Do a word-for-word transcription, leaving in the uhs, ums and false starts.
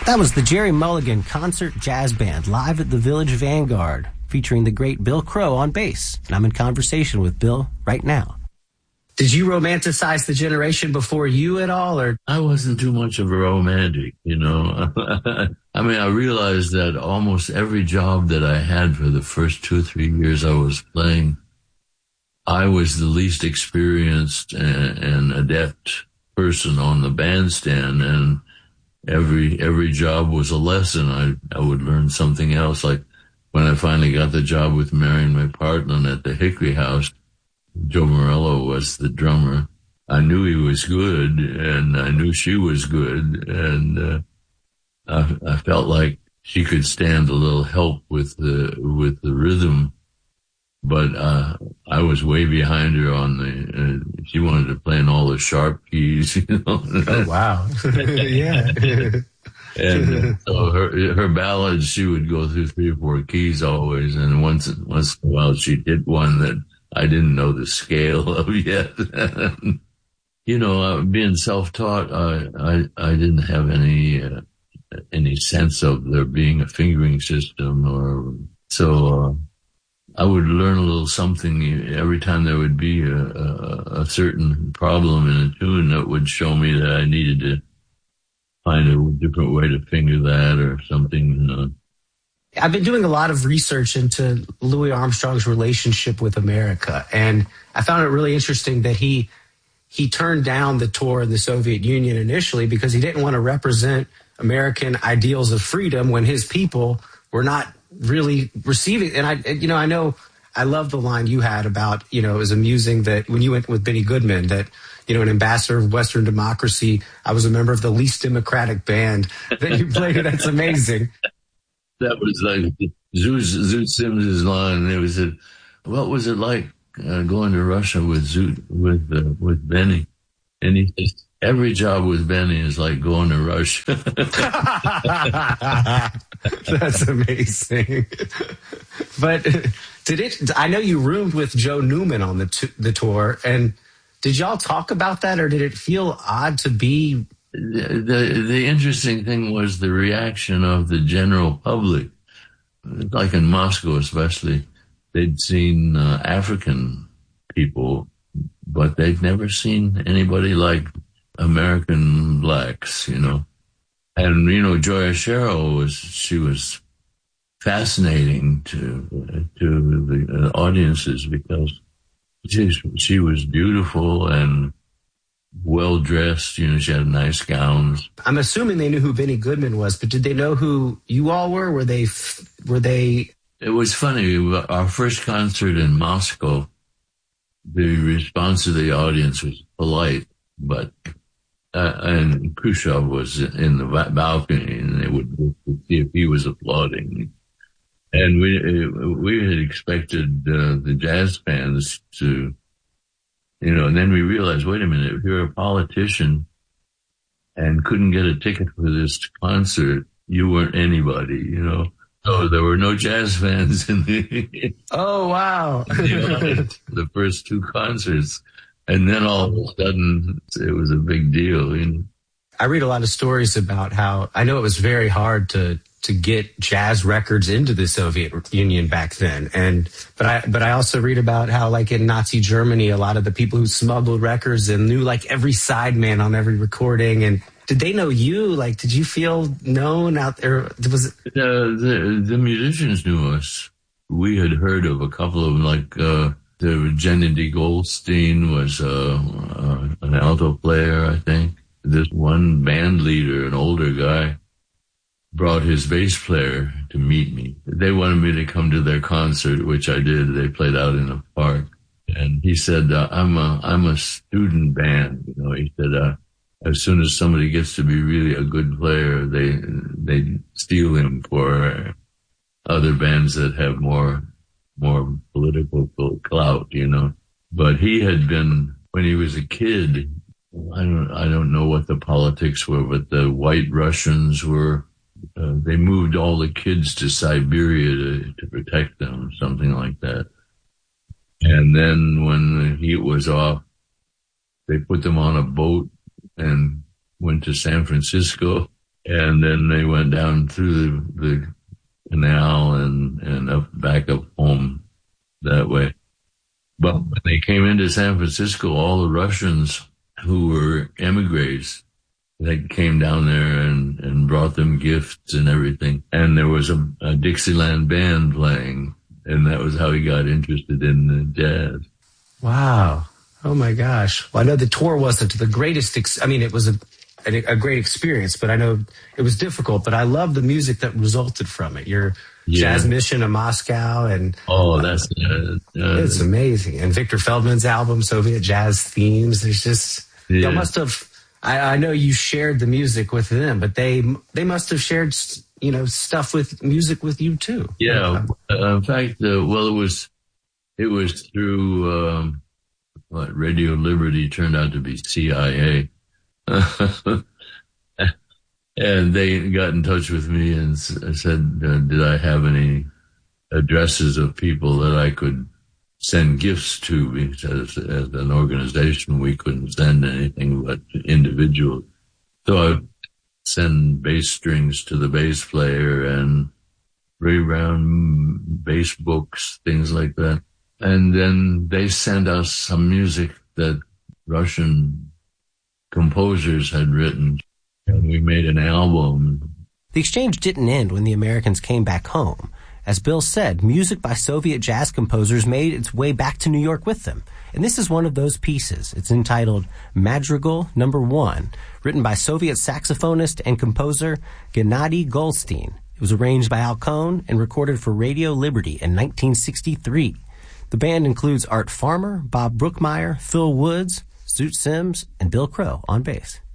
That was the Jerry Mulligan Concert Jazz Band live at the Village Vanguard, featuring the great Bill Crow on bass. And I'm in conversation with Bill right now. Did you romanticize the generation before you at all? Or I wasn't too much of a romantic, you know. I mean, I realized that almost every job that I had for the first two or three years I was playing, I was the least experienced and, and adept person on the bandstand, and every every job was a lesson. I I would learn something else. Like when I finally got the job with Marion McPartland at the Hickory House, Joe Morello was the drummer. I knew he was good, and I knew she was good, and uh, I, I felt like she could stand a little help with the with the rhythm. But uh, I was way behind her on the. Uh, she wanted to play in all the sharp keys, you know. Oh wow! Yeah. And uh, so her her ballads, she would go through three or four keys always, and once once in a while she'd hit one that I didn't know the scale of yet. You know, uh, being self-taught, I I, I didn't have any uh, any sense of there being a fingering system, or so. Uh, I would learn a little something every time there would be a, a, a certain problem in a tune that would show me that I needed to find a different way to finger that or something. You know. I've been doing a lot of research into Louis Armstrong's relationship with America, and I found it really interesting that he he turned down the tour in the Soviet Union initially because he didn't want to represent American ideals of freedom when his people were not really receiving. And I, you know, I know I love the line you had about, you know, it was amusing that when you went with Benny Goodman, that, you know, an ambassador of Western democracy, I was a member of the least democratic band that you played. That's amazing. That was like Zoot, Zoot Sims' line. It was, a, what was it like uh, going to Russia with Zoot, with, uh, with Benny? And he says, every job with Benny is like going to Russia. That's amazing. But did it? I know you roomed with Joe Newman on the t- the tour, and did y'all talk about that, or did it feel odd to be? The, the the interesting thing was the reaction of the general public. Like in Moscow, especially, they'd seen uh, African people, but they'd never seen anybody like American blacks, you know. And, you know, Joya Sherrill was, she was fascinating to, to the audiences because she, she was beautiful and well-dressed, you know, she had nice gowns. I'm assuming they knew who Benny Goodman was, but did they know who you all were? Were they, were they? It was funny. Our first concert in Moscow, the response of the audience was polite, but Uh, and Khrushchev was in the balcony, and they would see if he was applauding. And we we had expected uh, the jazz fans to, you know, and then we realized, wait a minute, if you're a politician and couldn't get a ticket for this concert, you weren't anybody, you know. So there were no jazz fans in the oh wow the, the first two concerts. And then all of a sudden, it was a big deal. You know? I read a lot of stories about how, I know it was very hard to to get jazz records into the Soviet Union back then. And but I but I also read about how, like in Nazi Germany, a lot of the people who smuggled records and knew like every sideman on every recording. And did they know you? Like, did you feel known out there? Was it- uh, the the musicians knew us. We had heard of a couple of them, like. Uh, The Jenny Goldstein was uh, uh, an alto player, I think. This one band leader, an older guy, brought his bass player to meet me. They wanted me to come to their concert, which I did. They played out in a park. And he said, uh, I'm a I'm a student band. You know, he said, uh, as soon as somebody gets to be really a good player, they they steal him for other bands that have more more political clout, you know. But he had been, when he was a kid, I don't, I don't know what the politics were, but the white Russians were, uh, they moved all the kids to Siberia to, to protect them, something like that. And then when the heat was off, they put them on a boat and went to San Francisco. And then they went down through the, the canal and, and up back up home that way. But when they came into San Francisco, all the Russians who were emigres, they came down there and, and brought them gifts and everything. And there was a, a Dixieland band playing, and that was how he got interested in the jazz. Wow. Oh, my gosh. Well, I know the tour wasn't the greatest. Ex- I mean, it was a, a, a great experience, but I know it was difficult. But I love the music that resulted from it. Your yeah. jazz mission in Moscow. and Oh, that's uh, uh, it's amazing. And Victor Feldman's album, Soviet Jazz Themes. There's just, yeah. they must have... I, I know you shared the music with them, but they they must have shared, you know, stuff with music with you too. Yeah, uh, in fact, uh, well, it was it was through um, what Radio Liberty turned out to be C I A, and they got in touch with me and said, uh, "Did I have any addresses of people that I could send gifts to?" Because as an organization, we couldn't send anything but individuals. So I send bass strings to the bass player and Ray Brown bass books, things like that. And then they sent us some music that Russian composers had written, and we made an album. The exchange didn't end when the Americans came back home. As Bill said, music by Soviet jazz composers made its way back to New York with them. And this is one of those pieces. It's entitled Madrigal Number One, written by Soviet saxophonist and composer Gennady Goldstein. It was arranged by Al Cohn and recorded for Radio Liberty in nineteen sixty-three. The band includes Art Farmer, Bob Brookmeyer, Phil Woods, Zoot Sims, and Bill Crow on bass.